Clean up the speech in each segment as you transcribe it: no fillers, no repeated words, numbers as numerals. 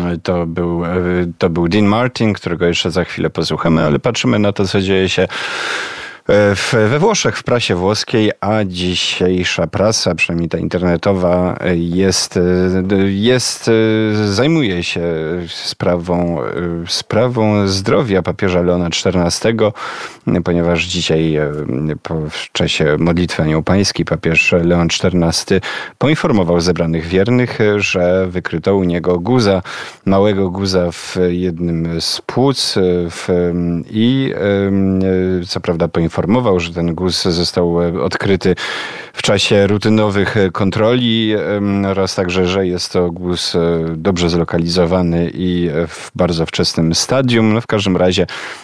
To był Dean Martin, którego jeszcze za chwilę posłuchamy, ale patrzymy na to, co dzieje się we Włoszech, w prasie włoskiej, a dzisiejsza prasa, przynajmniej ta internetowa, zajmuje się sprawą zdrowia papieża Leona XIV, ponieważ dzisiaj w czasie modlitwy aniołpańskiej papież Leon XIV poinformował zebranych wiernych, że wykryto u niego guza, małego guza w jednym z płuc i co prawda poinformował, że ten guz został odkryty w czasie rutynowych kontroli oraz także, że jest to guz dobrze zlokalizowany i w bardzo wczesnym stadium. No w każdym razie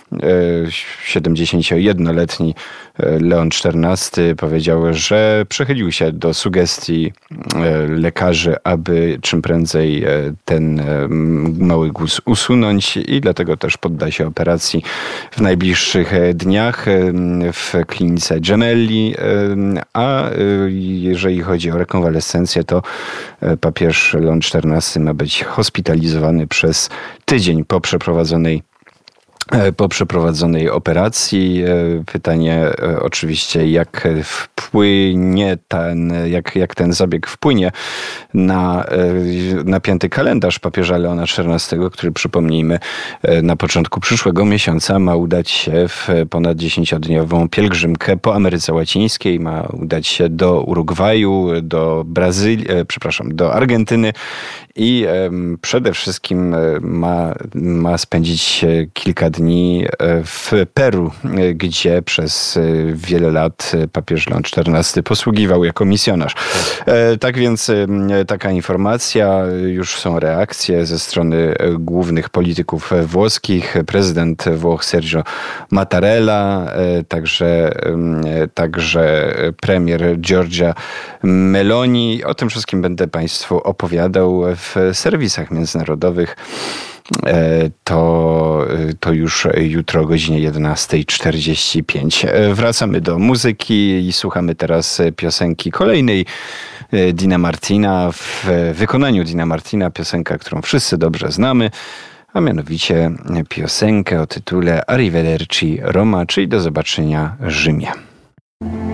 71-letni Leon XIV powiedział, że przychylił się do sugestii lekarzy, aby czym prędzej ten mały guz usunąć i dlatego też podda się operacji w najbliższych dniach w klinice Gemelli, a jeżeli chodzi o rekonwalescencję, to papież Leon XIV ma być hospitalizowany przez tydzień po przeprowadzonej operacji. Pytanie oczywiście, jak ten zabieg wpłynie na napięty kalendarz papieża Leona XIV, który, przypomnijmy, na początku przyszłego miesiąca ma udać się w ponad 10-dniową pielgrzymkę po Ameryce Łacińskiej, ma udać się do Urugwaju, do Argentyny i przede wszystkim ma spędzić kilka dni w Peru, gdzie przez wiele lat papież Leon XIV posługiwał jako misjonarz. Tak więc taka informacja, już są reakcje ze strony głównych polityków włoskich, prezydent Włoch Sergio Mattarella, także premier Giorgia Meloni. O tym wszystkim będę Państwu opowiadał w serwisach międzynarodowych. To już jutro o godzinie 11:45. Wracamy do muzyki i słuchamy teraz piosenki kolejnej Deana Martina, w wykonaniu Deana Martina, piosenka, którą wszyscy dobrze znamy, a mianowicie piosenkę o tytule Arrivederci Roma, czyli do zobaczenia Rzymie.